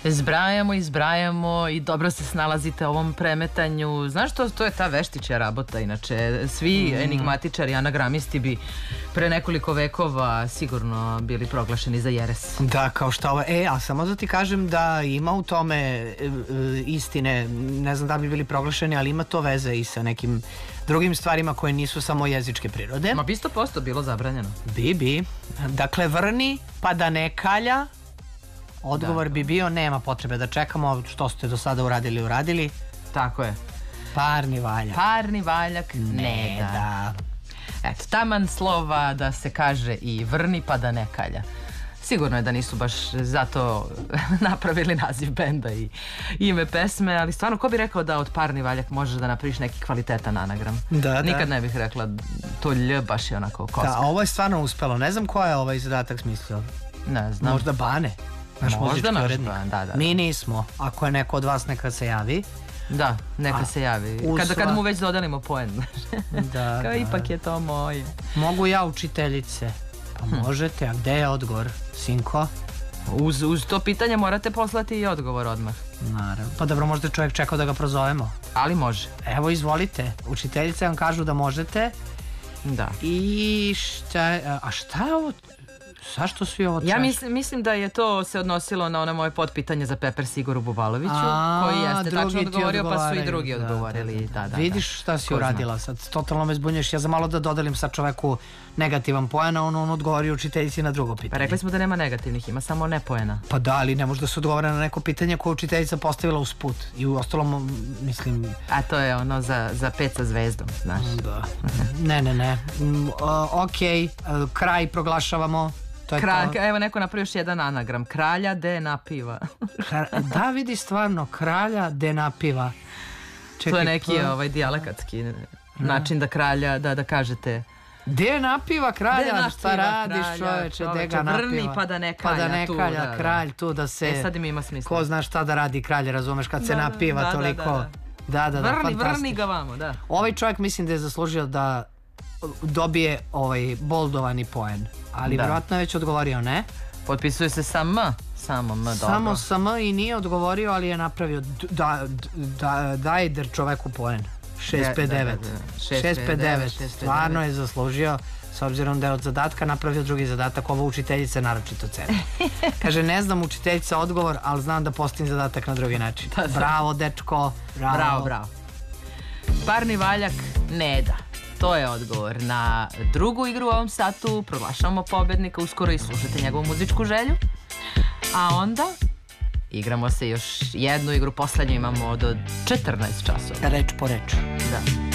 Zbrajamo i dobro se snalazite u ovom premetanju. Znaš što, to je ta veštića rabota, inače. Svi enigmatičari, anagramisti bi pre nekoliko vekova sigurno bili proglašeni za jeres. Da, kao što ovo. A samo da ti kažem da ima u tome istine, ne znam da bi bili proglašeni, ali ima to veze i sa nekim drugim stvarima koje nisu samo jezičke prirode. Ma bi 100% bilo zabranjeno. Bi. Dakle, vrni pa da ne kalja. Odgovor bi bio nema potrebe da čekamo, što ste do sada uradili. Tako je. Parni valjak ne da. Eto, taman slova da se kaže i vrni pa da ne kalja. Sigurno je da nisu baš zato napravili naziv benda i ime pesme, ali stvarno, ko bi rekao da od Parni valjak možeš da napraviš neki kvalitetan anagram? Nikad ne bih rekla to lj baš je onako koska. Da, ovo je stvarno uspelo. Ne znam ko je ovaj zadatak smislio. Ne znam. Možda Bane? Možda naš Ban, da. Mi nismo. Ako je neko od vas, neka se javi. Da, neka se javi. Kada mu već dodelimo poen. Kao ipak je to moje. Mogu ja, učiteljice? Pa možete, a gde je odgovor, sinko? Uz to pitanje morate poslati i odgovor odmah. Naravno. Pa dobro, možda čovjek čekao da ga prozovemo. Ali može. Evo, izvolite. Učiteljice vam kažu da možete. Da. I šta je ovo? Zašto svi ovo češ? Ja mislim da je to se odnosilo na ono moje potpitanje za Pepper Sigoru Bubaloviću, koji jeste tačno odgovorio, pa su i drugi odgovorili. Vidiš šta si uradila sad, totalno me zbunjuješ. Ja za malo da dodelim sad čoveku negativan poen, a on odgovori učiteljici na drugo pitanje. Pa rekli smo da nema negativnih, ima samo ne poena. Pa da, ali ne može da se odgovore na neko pitanje koje učiteljica postavila usput. I u ostalom, mislim... A to je ono za 5 sa zvezdom, znaš. Da. Ne. Okej, kraj proglašavamo. Evo neko napravi još jedan anagram. Kralja de napiva. Da, vidi stvarno, kralja de napiva. To je neki dijalekatski način da kralja, da kažete de napiva kralja, šta radiš čoveče, de ga napiva. Vrni pa da ne kalja kralj tu da se... Sad im ima smisla. Ko zna šta da radi kralj, razumeš, kad se napiva toliko. Da, vrni ga vamo, da. Ovaj čovjek mislim da je zaslužio da dobije boldovani poen, ali vjerojatno je već odgovorio, ne? Potpisuje se sa M, samo M, dobro. Samo sa M i nije odgovorio, ali je napravio dajder čoveku poen. 659. Stvarno je zaslužio, s obzirom da je od zadatka napravio drugi zadatak. Ovo učiteljice naročito cene. Kaže, ne znam učiteljica odgovor, ali znam da postavim zadatak na drugi način. Bravo, dečko, bravo. Parni valjak ne da. To je odgovor na drugu igru u ovom satu. Proglašavamo pobednika uskoro i slušate njegovu muzičku želju. A onda igramo se još jednu igru, poslednju imamo do 14 časova. Reč po reč. Da.